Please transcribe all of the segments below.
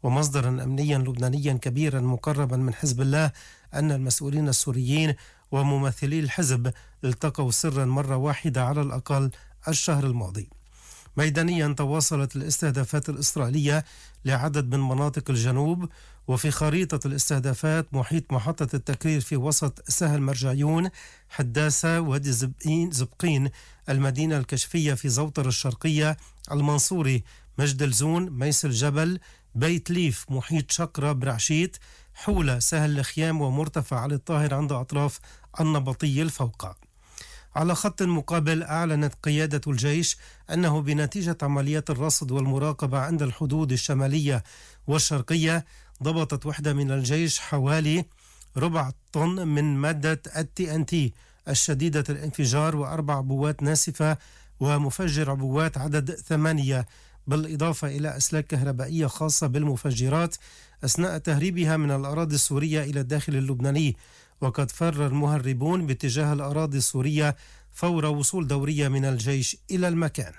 ومصدرا أمنيا لبنانيا كبيرا مقربا من حزب الله أن المسؤولين السوريين وممثلي الحزب التقوا سرا مرة واحدة على الأقل الشهر الماضي. ميدانيا تواصلت الاستهدافات الإسرائيلية لعدد من مناطق الجنوب، وفي خريطة الاستهدافات محيط محطة التكرير في وسط سهل مرجعيون، حداسة، وادي زبقين، المدينة الكشفية في زوطر الشرقية، المنصوري، مجد الزون، ميس الجبل، بيت ليف، محيط شقرة، برعشيت، حولة، سهل الخيام، ومرتفع علي الطاهر عند أطراف النبطية الفوقة. على خط مقابل أعلنت قيادة الجيش أنه بنتيجة عمليات الرصد والمراقبة عند الحدود الشمالية والشرقية ضبطت وحدة من الجيش حوالي ربع طن من مادة TNT الشديدة الانفجار وأربع عبوات ناسفة ومفجر عبوات عدد 8، بالإضافة إلى أسلاك كهربائية خاصة بالمفجرات أثناء تهريبها من الأراضي السورية إلى الداخل اللبناني. وقد فر المهربون باتجاه الأراضي السورية فور وصول دورية من الجيش إلى المكان.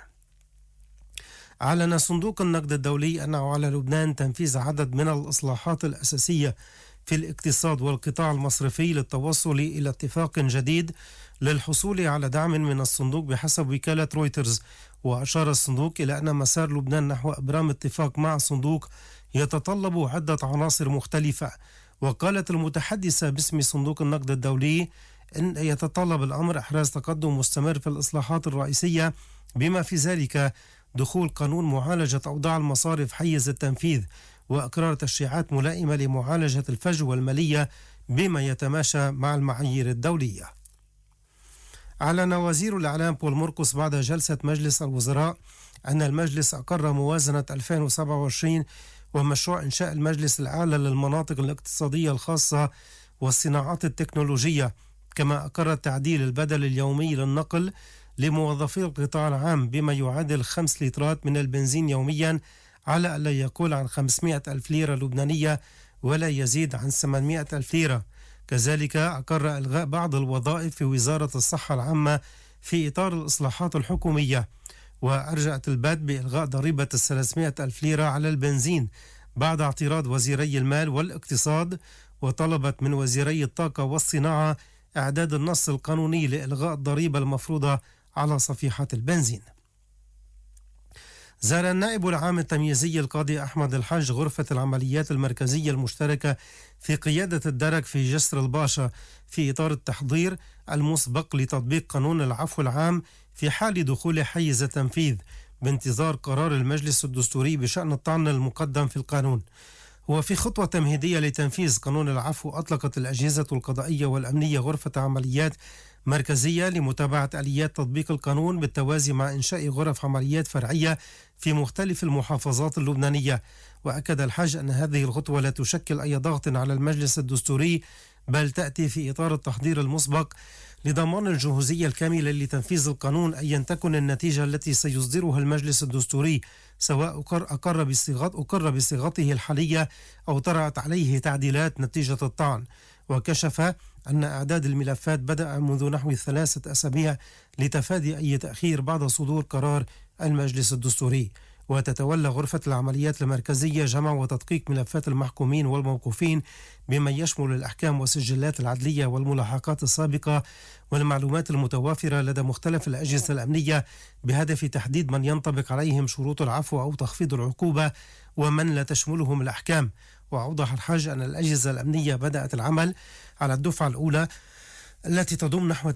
أعلن صندوق النقد الدولي أنه على لبنان تنفيذ عدد من الإصلاحات الأساسية في الاقتصاد والقطاع المصرفي للتوصل إلى اتفاق جديد للحصول على دعم من الصندوق بحسب وكالة رويترز. وأشار الصندوق إلى أن مسار لبنان نحو إبرام اتفاق مع الصندوق يتطلب عدة عناصر مختلفة. وقالت المتحدثة باسم صندوق النقد الدولي أن يتطلب الأمر إحراز تقدم مستمر في الإصلاحات الرئيسية، بما في ذلك دخول قانون معالجة أوضاع المصارف حيز التنفيذ وإقرار تشريعات ملائمة لمعالجة الفجوة المالية بما يتماشى مع المعايير الدولية. أعلن وزير الإعلام بول مرقس بعد جلسة مجلس الوزراء أن المجلس أقر موازنة 2027 ومشروع إنشاء المجلس الأعلى للمناطق الاقتصادية الخاصة والصناعات التكنولوجية، كما أقر تعديل البدل اليومي للنقل لموظفي القطاع العام بما يعادل 5 لترات من البنزين يوميا على ألا يقل عن 500 ألف ليرة لبنانية ولا يزيد عن 800 ألف ليرة. كذلك أقر إلغاء بعض الوظائف في وزارة الصحة العامة في إطار الإصلاحات الحكومية. وأرجأت الباد بإلغاء ضريبة 300 ألف ليرة على البنزين بعد اعتراض وزيري المال والاقتصاد، وطلبت من وزيري الطاقة والصناعة إعداد النص القانوني لإلغاء الضريبة المفروضة على صفيحة البنزين. زار النائب العام التمييزي القاضي أحمد الحج غرفة العمليات المركزية المشتركة في قيادة الدرك في جسر الباشا في إطار التحضير المسبق لتطبيق قانون العفو العام في حال دخول حيز التنفيذ بانتظار قرار المجلس الدستوري بشأن الطعن المقدم في القانون. وفي خطوة تمهيدية لتنفيذ قانون العفو أطلقت الأجهزة القضائية والأمنية غرفة عمليات مركزية لمتابعة آليات تطبيق القانون بالتوازي مع إنشاء غرف عمليات فرعية في مختلف المحافظات اللبنانية. وأكد الحج أن هذه الخطوة لا تشكل أي ضغط على المجلس الدستوري، بل تأتي في إطار التحضير المسبق لضمان الجهوزية الكاملة لتنفيذ القانون أيا تكن النتيجة التي سيصدرها المجلس الدستوري، سواء أقر بصيغته الحالية أو طرأت عليه تعديلات نتيجة الطعن. وكشف أن إعداد الملفات بدأ منذ نحو 3 أسابيع لتفادي أي تأخير بعد صدور قرار المجلس الدستوري. وتتولى غرفة العمليات المركزية جمع وتدقيق ملفات المحكومين والموقوفين بما يشمل الأحكام والسجلات العدلية والملاحقات السابقة والمعلومات المتوافرة لدى مختلف الأجهزة الأمنية بهدف تحديد من ينطبق عليهم شروط العفو أو تخفيض العقوبة ومن لا تشملهم الأحكام. وأوضح الحج أن الأجهزة الأمنية بدأت العمل على الدفعة الأولى التي تضم نحو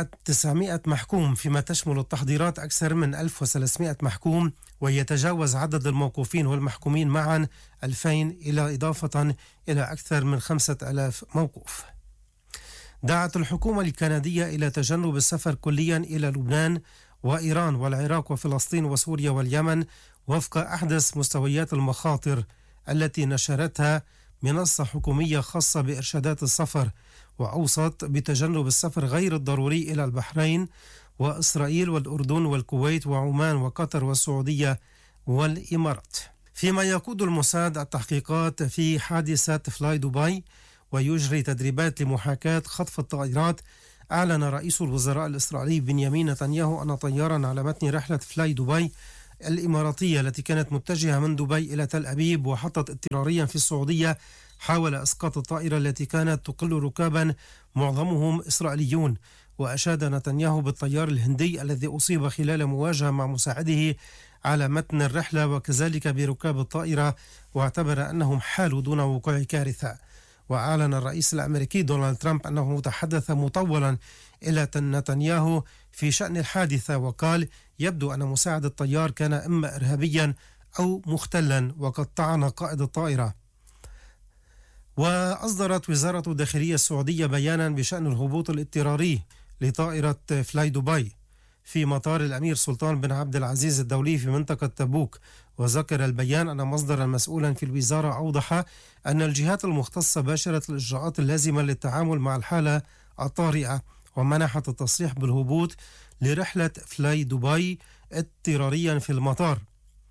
900 محكوم، فيما تشمل التحضيرات أكثر من 1300 محكوم، ويتجاوز عدد الموقوفين والمحكومين معا 2000 إضافة إلى أكثر من 5000 موقوف. دعت الحكومة الكندية إلى تجنب السفر كليا إلى لبنان وإيران والعراق وفلسطين وسوريا واليمن وفق أحدث مستويات المخاطر التي نشرتها منصة حكومية خاصة بإرشادات السفر، وأوصت بتجنب السفر غير الضروري إلى البحرين وإسرائيل والأردن والكويت وعمان وقطر والسعودية والإمارات. فيما يقود الموساد التحقيقات في حادثة فلاي دبي ويجري تدريبات لمحاكاة خطف الطائرات، أعلن رئيس الوزراء الإسرائيلي بنيامين نتنياهو أن طيارا على متن رحلة فلاي دبي الإماراتية التي كانت متجهة من دبي إلى تل أبيب وحطت اضطراريا في السعودية حاول إسقاط الطائرة التي كانت تقل ركابا معظمهم إسرائيليون. وأشاد نتنياهو بالطيار الهندي الذي أصيب خلال مواجهة مع مساعده على متن الرحلة وكذلك بركاب الطائرة، واعتبر أنهم حالوا دون وقوع كارثة. وأعلن الرئيس الأمريكي دونالد ترامب أنه تحدث مطولا إلى نتنياهو في شأن الحادثة، وقال يبدو أن مساعد الطيار كان إما إرهابيا أو مختلا وقد طعن قائد الطائرة. وأصدرت وزارة الداخلية السعودية بيانا بشأن الهبوط الاضطراري لطائرة فلاي دبي في مطار الأمير سلطان بن عبد العزيز الدولي في منطقة تبوك. وذكر البيان أن مصدرا مسؤولا في الوزارة أوضح أن الجهات المختصة باشرت الإجراءات اللازمة للتعامل مع الحالة الطارئة ومنحت التصريح بالهبوط لرحلة فلاي دبي اضطراريا في المطار.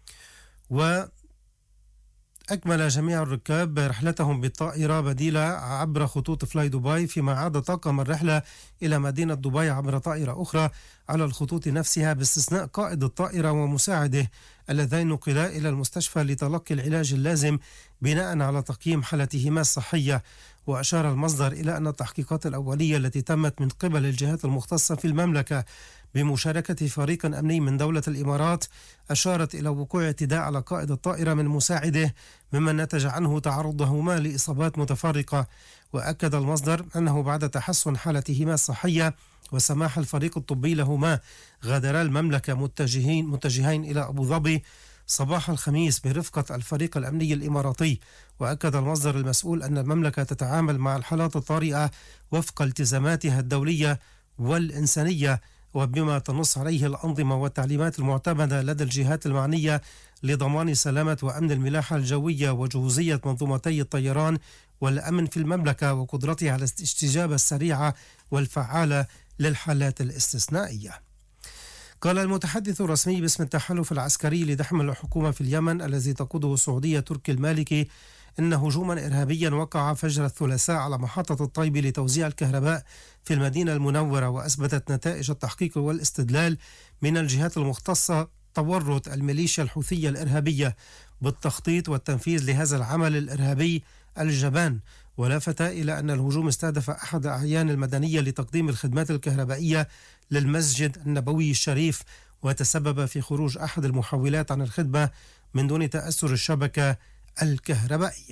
أكمل جميع الركاب رحلتهم بالطائرة بديلة عبر خطوط فلاي دبي، فيما عاد طاقم الرحلة إلى مدينة دبي عبر طائرة أخرى على الخطوط نفسها باستثناء قائد الطائرة ومساعده اللذين نقلا إلى المستشفى لتلقي العلاج اللازم بناء على تقييم حالتهما الصحية. وأشار المصدر إلى أن التحقيقات الأولية التي تمت من قبل الجهات المختصة في المملكة بمشاركة فريق أمني من دولة الإمارات أشارت إلى وقوع اعتداء على قائد الطائرة من مساعده، مما نتج عنه تعرضهما لإصابات متفرقة. وأكد المصدر أنه بعد تحسن حالتهما الصحية وسماح الفريق الطبي لهما غادرا المملكة متجهين إلى أبو ظبي صباح الخميس برفقة الفريق الأمني الإماراتي. وأكد المصدر المسؤول أن المملكة تتعامل مع الحالات الطارئة وفق التزاماتها الدولية والإنسانية وبما تنص عليه الأنظمة والتعليمات المعتمدة لدى الجهات المعنية لضمان سلامة وأمن الملاحة الجوية وجهوزية منظومتي الطيران والأمن في المملكة وقدرتها على الاستجابة السريعة والفعالة للحالات الاستثنائية. قال المتحدث الرسمي باسم التحالف العسكري لدعم الحكومة في اليمن الذي تقوده السعودية تركي المالكي إن هجوما إرهابيا وقع فجر الثلاثاء على محطة الطيب لتوزيع الكهرباء في المدينة المنورة. وأثبتت نتائج التحقيق والاستدلال من الجهات المختصة تورط الميليشيا الحوثية الإرهابية بالتخطيط والتنفيذ لهذا العمل الإرهابي الجبان. ولافت إلى أن الهجوم استهدف أحد أعيان المدنية لتقديم الخدمات الكهربائية للمسجد النبوي الشريف، وتسبب في خروج أحد المحولات عن الخدمة من دون تأثر الشبكة الكهربائية.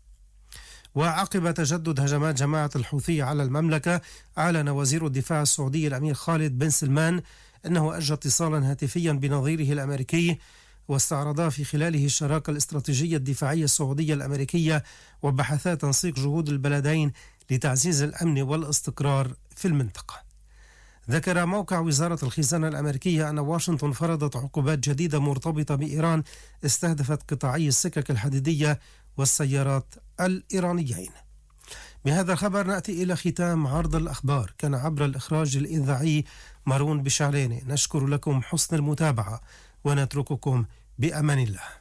وعقب تجدد هجمات جماعة الحوثي على المملكة، أعلن وزير الدفاع السعودي الأمير خالد بن سلمان أنه أجرى اتصالا هاتفيا بنظيره الأمريكي واستعرضا في خلاله الشراكة الاستراتيجية الدفاعية السعودية الأمريكية وبحثا تنسيق جهود البلدين لتعزيز الأمن والاستقرار في المنطقة. ذكر موقع وزارة الخزانة الأمريكية أن واشنطن فرضت عقوبات جديدة مرتبطة بإيران استهدفت قطاعي السكك الحديدية والسيارات الإيرانيين. بهذا الخبر نأتي إلى ختام عرض الأخبار. كان عبر الإخراج الإذاعي مارون بشعلاني. نشكر لكم حسن المتابعة ونترككم بأمان الله.